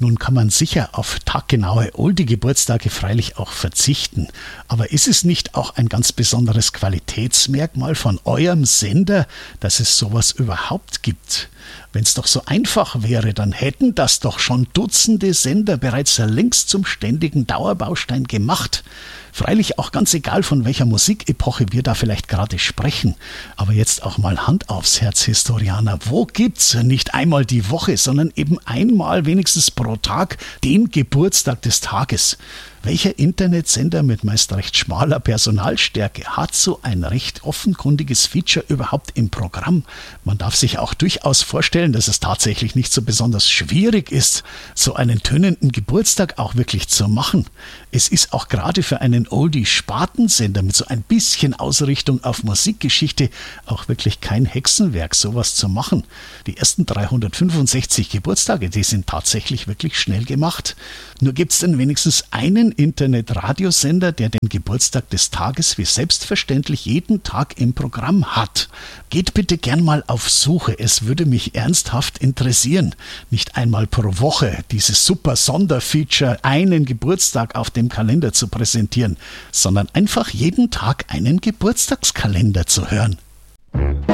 Nun kann man sicher auf taggenaue Oldie-Geburtstage freilich auch verzichten. Aber ist es nicht auch ein ganz besonderes Qualitätsmerkmal von eurem Sender, dass es sowas überhaupt gibt? Wenn es doch so einfach wäre, dann hätten das doch schon Dutzende Sender bereits längst zum ständigen Dauerbaustein gemacht. Freilich auch ganz egal, von welcher Musikepoche wir da vielleicht gerade sprechen. Aber jetzt auch mal Hand aufs Herz, Historianer. Wo gibt's nicht einmal die Woche, sondern eben einmal wenigstens pro Tag den Geburtstag des Tages? Welcher Internetsender mit meist recht schmaler Personalstärke hat so ein recht offenkundiges Feature überhaupt im Programm? Man darf sich auch durchaus vorstellen, dass es tatsächlich nicht so besonders schwierig ist, so einen tönenden Geburtstag auch wirklich zu machen. Es ist auch gerade für einen Oldie-Spartensender mit so ein bisschen Ausrichtung auf Musikgeschichte auch wirklich kein Hexenwerk, sowas zu machen. Die ersten 365 Geburtstage, die sind tatsächlich wirklich schnell gemacht. Nur gibt's denn wenigstens einen Internet-Radiosender, der den Geburtstag des Tages wie selbstverständlich jeden Tag im Programm hat. Geht bitte gern mal auf Suche, es würde mich ernsthaft interessieren. Nicht einmal pro Woche dieses super Sonderfeature, einen Geburtstag auf dem Kalender zu präsentieren, sondern einfach jeden Tag einen Geburtstagskalender zu hören.